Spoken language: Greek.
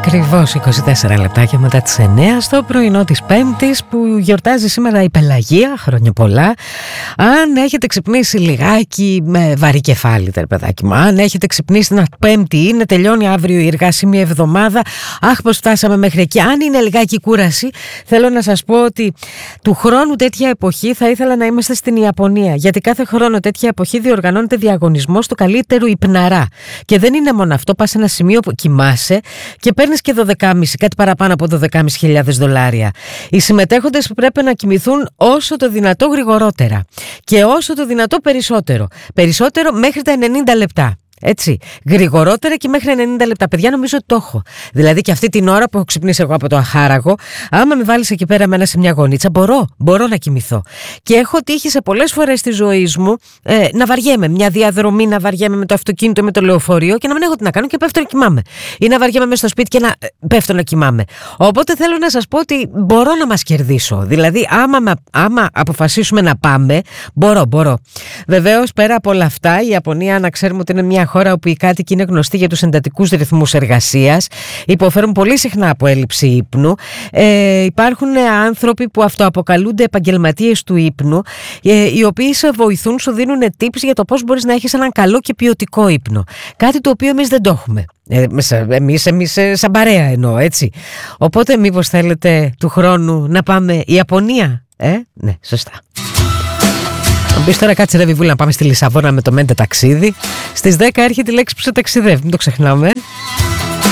Ακριβώς 24 λεπτάκια μετά τις 9 στο πρωινό της Πέμπτης που γιορτάζει σήμερα η Πελαγία, χρόνια πολλά. Αν έχετε ξυπνήσει λιγάκι με βαρύ κεφάλι, παιδάκι μου, αν έχετε ξυπνήσει την Πέμπτη, είναι τελειώνει αύριο η εργάσιμη εβδομάδα, αχ πως φτάσαμε μέχρι εκεί, αν είναι λιγάκι κούραση, θέλω να σας πω ότι του χρόνου τέτοια εποχή θα ήθελα να είμαστε στην Ιαπωνία, γιατί κάθε χρόνο τέτοια εποχή διοργανώνεται διαγωνισμός του καλύτερου υπναρά. Και δεν είναι μόνο αυτό, πας σε ένα σημείο που κοιμάσαι και παίρνεις και 12,5, κάτι παραπάνω από $12,500. Οι συμμετέχοντες πρέπει να κοιμηθούν όσο το δυνατό γρηγορότερα και όσο το δυνατό περισσότερο μέχρι τα 90 λεπτά. Έτσι, γρηγορότερα και μέχρι 90 λεπτά. Παιδιά, νομίζω ότι το έχω. Δηλαδή, και αυτή την ώρα που έχω ξυπνήσει εγώ από το αχάραγο, άμα με βάλεις εκεί πέρα εμένα σε μια γωνίτσα, μπορώ να κοιμηθώ. Και έχω τύχει σε πολλές φορές στη ζωή μου να βαριέμαι. Μια διαδρομή να βαριέμαι με το αυτοκίνητο, με το λεωφορείο και να μην έχω τι να κάνω και πέφτω να κοιμάμαι. Ή να βαριέμαι μέσα στο σπίτι και να πέφτω να κοιμάμαι. Οπότε θέλω να σας πω ότι μπορώ να μας κερδίσω. Δηλαδή, άμα αποφασίσουμε να πάμε, μπορώ. Βεβαίως, πέρα από όλα αυτά, η Ιαπωνία, να ξέρουμε ότι είναι μια χώρα όπου οι κάτοικοι είναι γνωστοί για τους εντατικούς ρυθμούς εργασίας, υποφέρουν πολύ συχνά από έλλειψη ύπνου. Υπάρχουν άνθρωποι που αυτοαποκαλούνται επαγγελματίες του ύπνου, οι οποίοι σε βοηθούν, σου δίνουν tips για το πώς μπορείς να έχεις έναν καλό και ποιοτικό ύπνο. Κάτι το οποίο εμείς δεν το έχουμε. Εμείς σαν παρέα εννοώ, έτσι. Οπότε μήπως θέλετε του χρόνου να πάμε Ιαπωνία? Ναι, σωστά. Αν πεις τώρα, κάτσε ρε Βιβούλα, να πάμε στη Λισαβόνα με το Μέντε ταξίδι. Στις 10 έρχεται η λέξη που σε ταξιδεύει, μην το ξεχνάμε.